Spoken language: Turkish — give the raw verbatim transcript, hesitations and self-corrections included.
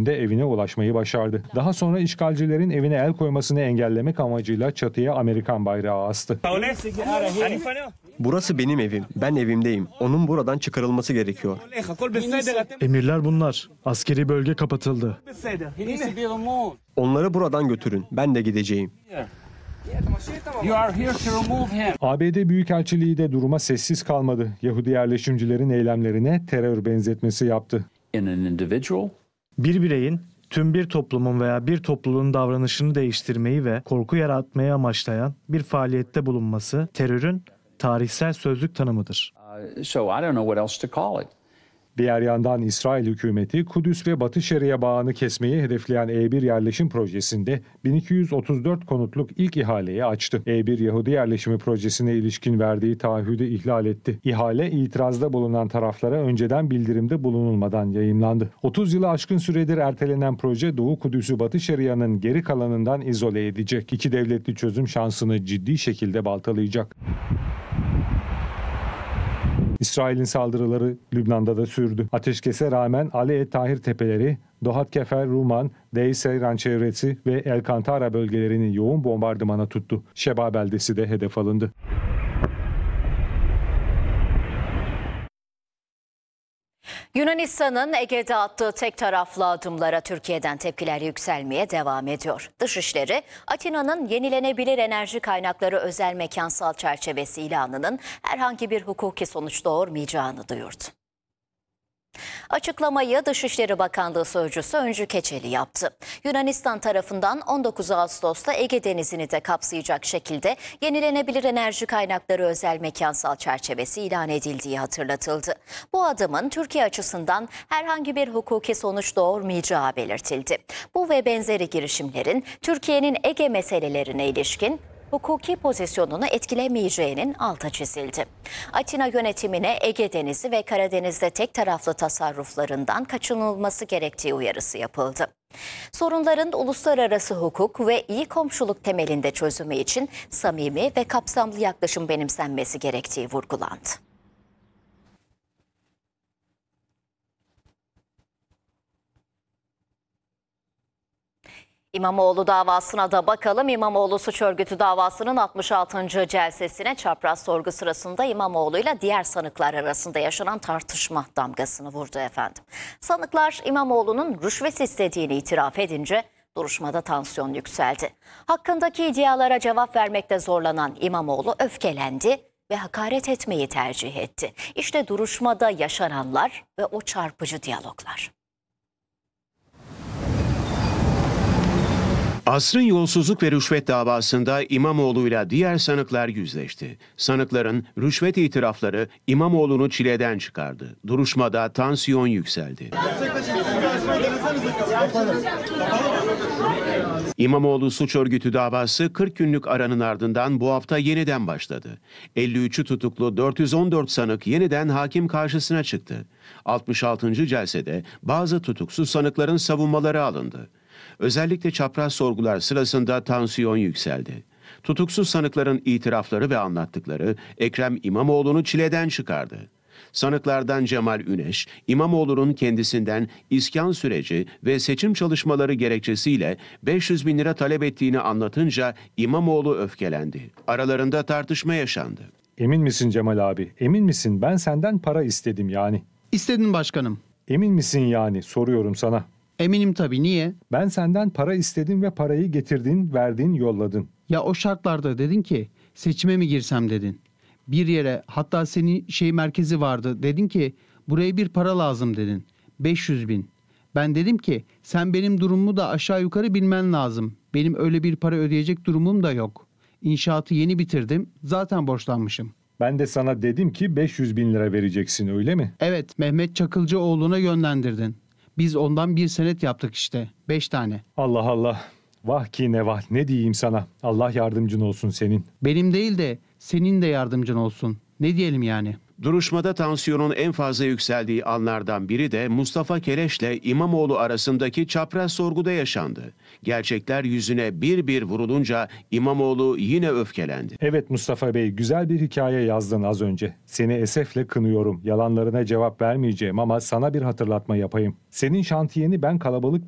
eşliğinde evine ulaşmayı başardı. Daha sonra işgalcilerin evine el koymasını engellemek amacıyla çatıya Amerikan bayrağı astı. Burası benim evim. Ben evimdeyim. Onun buradan çıkarılması gerekiyor. Emirler bunlar. Askeri bölge kapatıldı. Onları buradan götürün. Ben de gideceğim. A B D Büyükelçiliği de duruma sessiz kalmadı. Yahudi yerleşimcilerin eylemlerine terör benzetmesi yaptı. Bir bireyin tüm bir toplumun veya bir topluluğun davranışını değiştirmeyi ve korku yaratmayı amaçlayan bir faaliyette bulunması terörün tarihsel sözlük tanımıdır. Diğer yandan İsrail hükümeti Kudüs ve Batı Şeria bağını kesmeyi hedefleyen E bir yerleşim projesinde bin iki yüz otuz dört konutluk ilk ihaleyi açtı. E bir Yahudi yerleşimi projesine ilişkin verdiği taahhüdü ihlal etti. İhale itirazda bulunan taraflara önceden bildirimde bulunulmadan yayımlandı. otuz yılı aşkın süredir ertelenen proje Doğu Kudüs'ü Batı Şeria'nın geri kalanından izole edecek. İki devletli çözüm şansını ciddi şekilde baltalayacak. İsrail'in saldırıları Lübnan'da da sürdü. Ateşkese rağmen Ali Et Tahir tepeleri, Dohat Kefer, Ruman, Deir Seyran çevresi ve El Kantara bölgelerini yoğun bombardımana tuttu. Şeba beldesi de hedef alındı. Yunanistan'ın Ege'de attığı tek taraflı adımlara Türkiye'den tepkiler yükselmeye devam ediyor. Dışişleri, Atina'nın yenilenebilir enerji kaynakları özel mekansal çerçevesi ilanının herhangi bir hukuki sonuç doğurmayacağını duyurdu. Açıklamayı Dışişleri Bakanlığı Sözcüsü Öncü Keçeli yaptı. Yunanistan tarafından on dokuz Ağustos'ta Ege Denizi'ni de kapsayacak şekilde yenilenebilir enerji kaynakları özel mekansal çerçevesi ilan edildiği hatırlatıldı. Bu adımın Türkiye açısından herhangi bir hukuki sonuç doğurmayacağı belirtildi. Bu ve benzeri girişimlerin Türkiye'nin Ege meselelerine ilişkin hukuki pozisyonunu etkilemeyeceğinin altı çizildi. Atina yönetimine Ege Denizi ve Karadeniz'de tek taraflı tasarruflarından kaçınılması gerektiği uyarısı yapıldı. Sorunların uluslararası hukuk ve iyi komşuluk temelinde çözümü için samimi ve kapsamlı yaklaşım benimsenmesi gerektiği vurgulandı. İmamoğlu davasına da bakalım. İmamoğlu suç örgütü davasının altmış altıncı celsesine çapraz sorgu sırasında İmamoğlu'yla diğer sanıklar arasında yaşanan tartışma damgasını vurdu efendim. Sanıklar İmamoğlu'nun rüşvet istediğini itiraf edince duruşmada tansiyon yükseldi. Hakkındaki iddialara cevap vermekte zorlanan İmamoğlu öfkelendi ve hakaret etmeyi tercih etti. İşte duruşmada yaşananlar ve o çarpıcı diyaloglar. Asrın yolsuzluk ve rüşvet davasında İmamoğlu'yla diğer sanıklar yüzleşti. Sanıkların rüşvet itirafları İmamoğlu'nu çileden çıkardı. Duruşmada tansiyon yükseldi. İmamoğlu suç örgütü davası kırk günlük aranın ardından bu hafta yeniden başladı. elli üçü tutuklu dört yüz on dört sanık yeniden hakim karşısına çıktı. altmış altıncı celsede bazı tutuksuz sanıkların savunmaları alındı. Özellikle çapraz sorgular sırasında tansiyon yükseldi. Tutuksuz sanıkların itirafları ve anlattıkları Ekrem İmamoğlu'nu çileden çıkardı. Sanıklardan Cemal Üneş, İmamoğlu'nun kendisinden iskan süreci ve seçim çalışmaları gerekçesiyle beş yüz bin lira talep ettiğini anlatınca İmamoğlu öfkelendi. Aralarında tartışma yaşandı. Emin misin Cemal abi? Emin misin? Ben senden para istedim yani. İstedim başkanım. Emin misin yani? Soruyorum sana. Eminim tabii. Niye? Ben senden para istedim ve parayı getirdin, verdin, yolladın. Ya o şartlarda dedin ki seçime mi girsem dedin. Bir yere, hatta senin şey merkezi vardı, dedin ki buraya bir para lazım dedin. beş yüz bin. Ben dedim ki sen benim durumumu da aşağı yukarı bilmen lazım. Benim öyle bir para ödeyecek durumum da yok. İnşaatı yeni bitirdim, zaten borçlanmışım. Ben de sana dedim ki beş yüz bin lira vereceksin, öyle mi? Evet, Mehmet Çakılcıoğlu'na yönlendirdin. Biz ondan bir senet yaptık işte. Beş tane. Allah Allah. Vah ki ne vah. Ne diyeyim sana. Allah yardımcın olsun senin. Benim değil de senin de yardımcın olsun. Ne diyelim yani? Duruşmada tansiyonun en fazla yükseldiği anlardan biri de Mustafa Keleş'le İmamoğlu arasındaki çapraz sorguda yaşandı. Gerçekler yüzüne bir bir vurulunca İmamoğlu yine öfkelendi. Evet Mustafa Bey, güzel bir hikaye yazdın az önce. Seni esefle kınıyorum. Yalanlarına cevap vermeyeceğim ama sana bir hatırlatma yapayım. Senin şantiyeni ben kalabalık